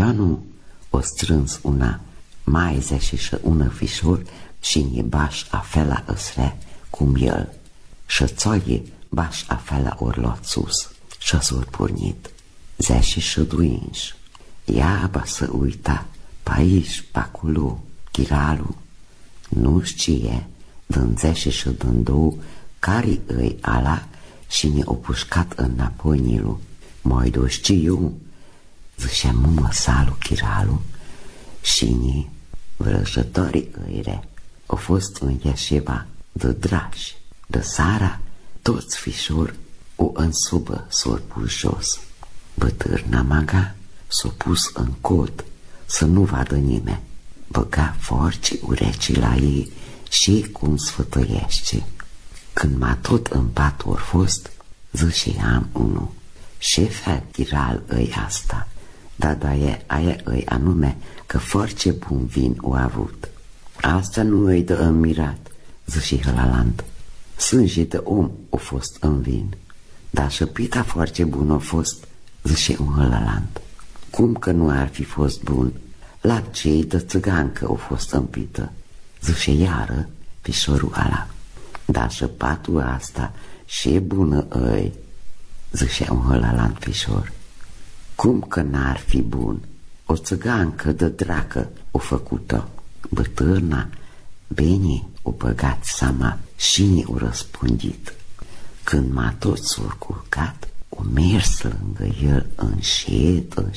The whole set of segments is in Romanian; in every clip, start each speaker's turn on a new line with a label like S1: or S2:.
S1: Ianu o strâns una maiză și una fișor și ni baș afela ăsre cum el și țoie baș afela orlot sus și s-or pornit zeși și duinși. Ea ba să uita paiși, paculu, chiralu. Nu știe dând zeși și dând două care îi ala și ne-o pușcat înapoi nilu. Moi doștiu, zicea mumă salu chiralu și ni vrăjătorii îire au fost în Ieșeva de drași, de sara, toți fișor o însubă s-or pus jos. Bătârna maga s-o pus în cod să nu vadă nimeni. Băga forci urecii la ei și cum sfătăiește. Când m-a tot în pat or fost, ziceam unul, ce fel chiral îi asta? Dar aia îi anume că foarte bun vin o avut. Asta nu îi dă în mirat, zice hălalant. Sânge de om o fost în vin, dar șăpita foarte bun a fost, zice un hălalant. Cum că nu ar fi fost bun? Lapcei de țăgancă o fost împită, zice iară fișorul ala. Dar șăpatul asta și bună îi, zice un hălalant fișor. Cum că n-ar fi bun? O țăgancă de dracă o făcută. Bătârna bine o băgat seama și ne-o răspundit. Când m-a tot s-or culcat, o mers lângă el încet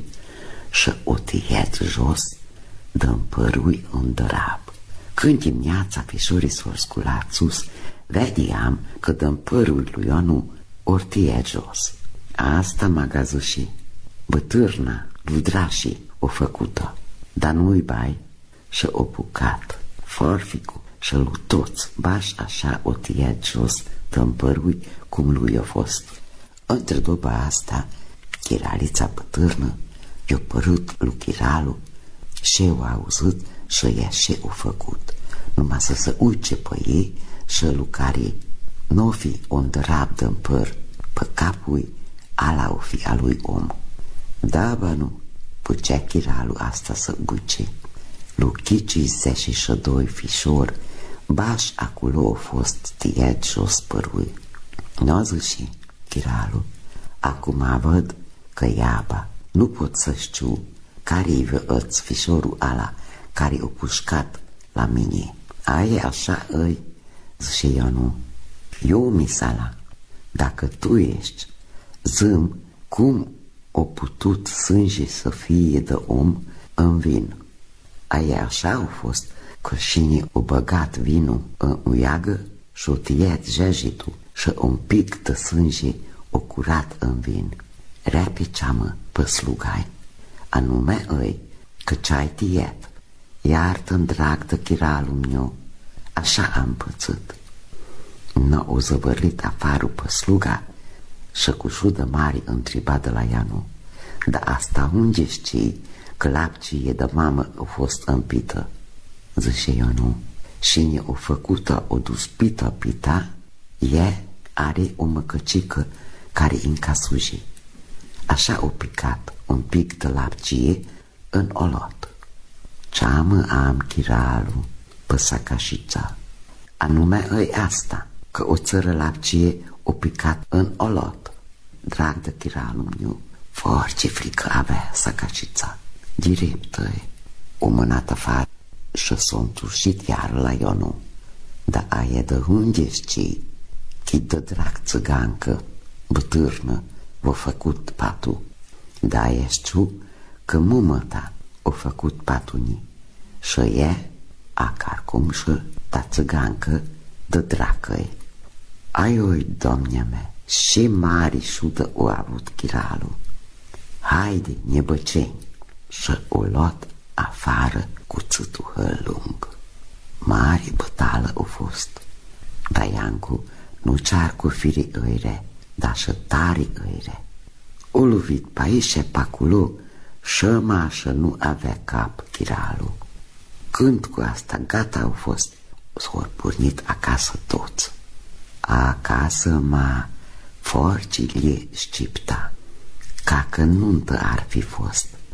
S1: și o tăiat jos dă-mi părui în drap. Când dimineața fișorii s-or sculat sus, vedeam că dă-mi părul lui Ionu ori tăiat jos. Asta m-a gazușit. Bătârna lui Drașii o făcută, dar nu-i bai și o pucat forficul și lui toți baș așa o tăiat jos dă-mi părui cum lui a fost. Între doba asta, chiralița bătârnă i-a părut lui chiralu și o auzit și ea și o făcut. Numai să se uice pe ei și lui care n-o fi o îndărab dă-mi păr pe capul ala o fi a lui om. Da, bă, nu, pucea chiralu asta să buce. Lui chicii 62 fișor, baș acolo a fost tăiat jos părui. N-o zice chiralu, acum văd că iaba, nu pot să știu care-i văț fișorul ala care o pușcat la mine. Aia așa îi, zice Ionu. Eu, misala, dacă tu ești, zâm cum o putut sânge să fie de om în vin. Aia așa a fost că și o băgat vinul în uiagă și o tăiat jejitul și un pic de sânge o curat în vin. Rea pe ceamă pe slugai, anume îi că ce-ai tăiat, iartă-mi drag de chiralul meu, așa am pățit. N-o zăvărlit afară pe sluga și cu șudă mare întreba de la Ianu, dar asta unde știi că lapcie de mamă a fost împită? Zice Ionu, și ne-o făcută o duspită pita, e are o măcăcică care încasuje. Așa o picat un pic de lapcie în olot. Ceamă am chiralu pe sacașița, anume îi asta, că o țără lapcie o picat în olot. Drag de chiralul meu, foarte frică avea sacașița. Direptă o mânat afară și s-o întușit iar la Ionu. Dar aia de unde știi? Chid de drag țăgancă, bătârnă, v-a făcut patul. Da, aia știu că mumă ta a făcut patunii și e acar cum și ta țăgancă de dracăi. Aioi, domnea mea, și mari șudă o avut chiralul. Haide, nebăceni! Și o luat afară cu țâtul hălung. Mare bătală a fost. Dar Iancu nu cear cu firii îire, dar și tari îire. O lovit pe aici și pe acolo și mașă nu avea cap chiralul. Când cu asta gata au fost, s-au pornit acasă toți. Acasă forcile șcipta, ca că nuntă ar fi fost.